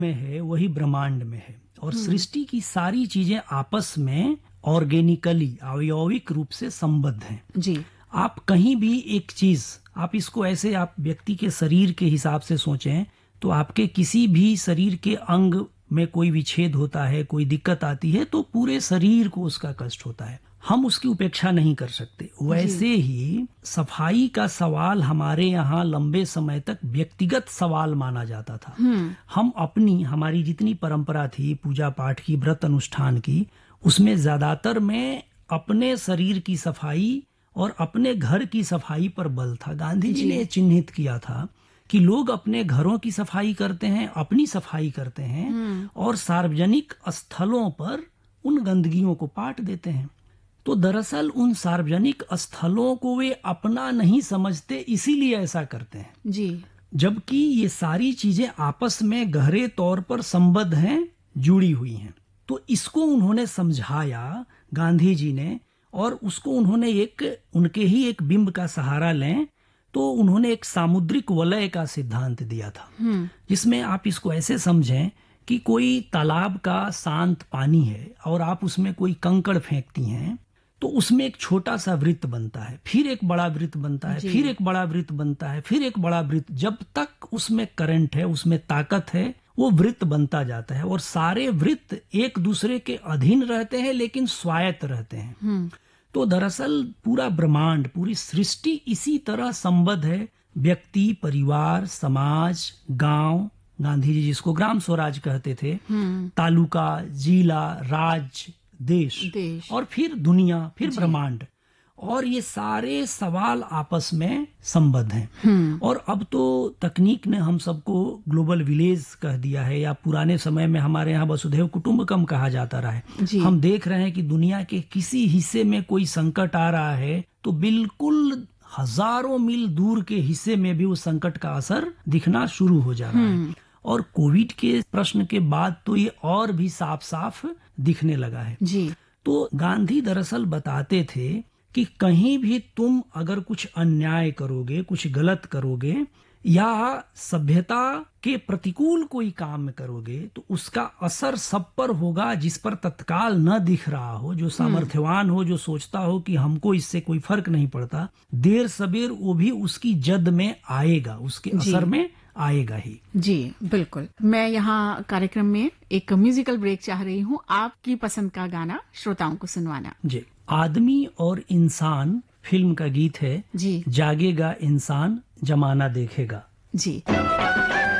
में है वही ब्रह्मांड में है, और सृष्टि की सारी चीजें आपस में ऑर्गेनिकली अवयविक रूप से संबद्ध हैं। जी। आप कहीं भी एक चीज, आप इसको ऐसे आप व्यक्ति के शरीर के हिसाब से सोचें तो आपके किसी भी शरीर के अंग में कोई विच्छेद होता है, कोई दिक्कत आती है तो पूरे शरीर को उसका कष्ट होता है, हम उसकी उपेक्षा नहीं कर सकते। वैसे ही सफाई का सवाल हमारे यहाँ लंबे समय तक व्यक्तिगत सवाल माना जाता था। हम हमारी जितनी परंपरा थी पूजा पाठ की, व्रत अनुष्ठान की, उसमें ज्यादातर में अपने शरीर की सफाई और अपने घर की सफाई पर बल था। गांधी जी ने चिन्हित किया था कि लोग अपने घरों की सफाई करते हैं, अपनी सफाई करते हैं और सार्वजनिक स्थलों पर उन गंदगियों को पाट देते हैं। तो दरअसल उन सार्वजनिक स्थलों को वे अपना नहीं समझते, इसीलिए ऐसा करते हैं जी। जबकि ये सारी चीजें आपस में गहरे तौर पर संबद्ध हैं, जुड़ी हुई हैं। तो इसको उन्होंने समझाया गांधी जी ने, और उसको उन्होंने उनके ही एक बिंब का सहारा लें तो उन्होंने एक सामुद्रिक वलय का सिद्धांत दिया था, जिसमें आप इसको ऐसे समझें कि कोई तालाब का शांत पानी है और आप उसमें कोई कंकड़ फेंकती हैं तो उसमें एक छोटा सा वृत्त बनता है, फिर एक बड़ा वृत्त बनता है, फिर एक बड़ा वृत्त बनता है, फिर एक बड़ा वृत्त। जब तक उसमें करंट है, उसमें ताकत है, वो वृत्त बनता जाता है और सारे वृत्त एक दूसरे के अधीन रहते हैं लेकिन स्वायत्त रहते हैं। तो दरअसल पूरा ब्रह्मांड, पूरी सृष्टि इसी तरह संबद्ध है। व्यक्ति, परिवार, समाज, गांव, गांधी जी जिसको ग्राम स्वराज कहते थे, तालुका, जिला, राज्य, देश और फिर दुनिया, फिर ब्रह्मांड, और ये सारे सवाल आपस में संबद्ध हैं। और अब तो तकनीक ने हम सबको ग्लोबल विलेज कह दिया है, या पुराने समय में हमारे यहाँ वसुधैव कुटुंबकम कहा जाता रहा है। हम देख रहे हैं कि दुनिया के किसी हिस्से में कोई संकट आ रहा है तो बिल्कुल हजारों मील दूर के हिस्से में भी उस संकट का असर दिखना शुरू हो जा रहा है। और कोविड के प्रश्न के बाद तो ये और भी साफ साफ दिखने लगा है। जी। तो गांधी दरअसल बताते थे कि कहीं भी तुम अगर कुछ अन्याय करोगे, कुछ गलत करोगे या सभ्यता के प्रतिकूल कोई काम करोगे तो उसका असर सब पर होगा जिस पर तत्काल न दिख रहा हो, जो सामर्थ्यवान हो, जो सोचता हो कि हमको इससे कोई फर्क नहीं पड़ता, देर सबेर वो भी उसकी जद में आएगा, उसके असर में आएगा ही। जी बिल्कुल। मैं यहाँ कार्यक्रम में एक म्यूजिकल ब्रेक चाह रही हूँ, आपकी पसंद का गाना श्रोताओं को सुनवाना। जी, आदमी और इंसान फिल्म का गीत है। जी। जागेगा इंसान जमाना देखेगा। जी।